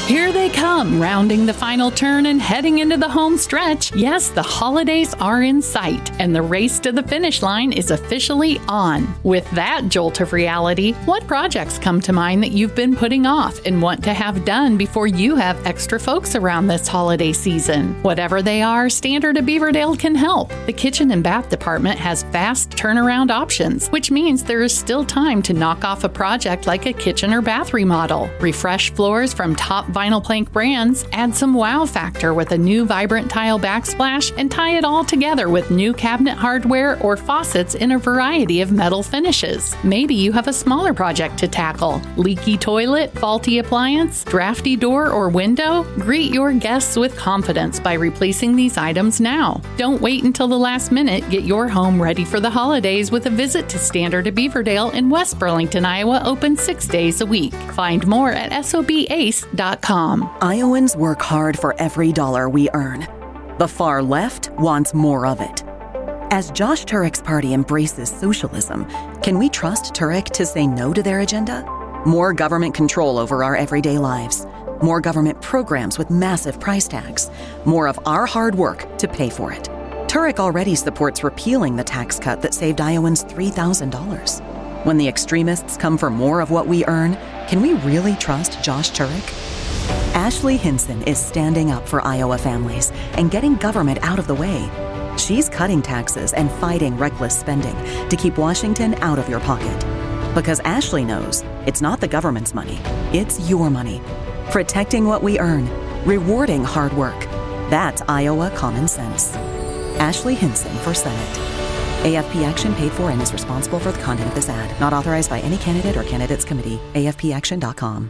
Here they come, rounding the final turn and heading into the home stretch. Yes, the holidays are in sight, and the race to the finish line is officially on. With that jolt of reality, what projects come to mind that you've been putting off and want to have done before you have extra folks around this holiday season? Whatever they are, Standard of Beaverdale can help. The kitchen and bath department has fast turnaround options, which means there is still time to knock off a project like a kitchen or bath remodel. Refresh floors from top vinyl plank brands, add some wow factor with a new vibrant tile backsplash, and tie it all together with new cabinet hardware or faucets in a variety of metal finishes. Maybe you have a smaller project to tackle. Leaky toilet, faulty appliance, drafty door or window? Greet your guests with confidence by replacing these items now. Don't wait until the last minute. Get your home ready for the holidays with a visit to Standard of Beaverdale in West Burlington, Iowa, open 6 days a week. Find more at sobace.com. Iowans work hard for every dollar we earn. The far left wants more of it. As Josh Turek's party embraces socialism, can we trust Turek to say no to their agenda? More government control over our everyday lives. More government programs with massive price tags. More of our hard work to pay for it. Turek already supports repealing the tax cut that saved Iowans $3,000. When the extremists come for more of what we earn, can we really trust Josh Turek? Ashley Hinson is standing up for Iowa families and getting government out of the way. She's cutting taxes and fighting reckless spending to keep Washington out of your pocket. Because Ashley knows it's not the government's money, it's your money. Protecting what we earn, rewarding hard work. That's Iowa common sense. Ashley Hinson for Senate. AFP Action paid for and is responsible for the content of this ad. Not authorized by any candidate or candidates committee. AFPAction.com.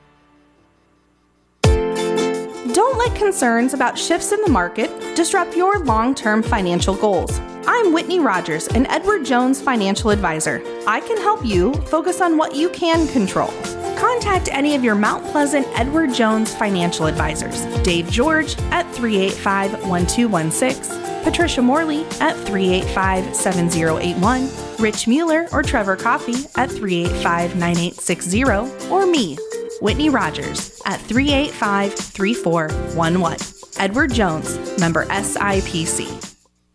Don't let concerns about shifts in the market disrupt your long-term financial goals. I'm Whitney Rogers, an Edward Jones financial advisor. I can help you focus on what you can control. Contact any of your Mount Pleasant Edward Jones financial advisors. Dave George at 385-1216, Patricia Morley at 385-7081, Rich Mueller or Trevor Coffey at 385-9860, or me, Whitney Rogers, at 385-3411. Edward Jones, member SIPC.